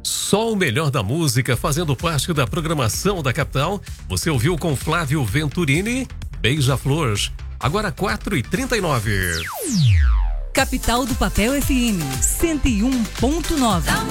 Só o melhor da música fazendo parte da programação da capital. Você ouviu com Flávio Venturini, Beija-Flor. Agora 4h39. Capital do Papel FM 101.9.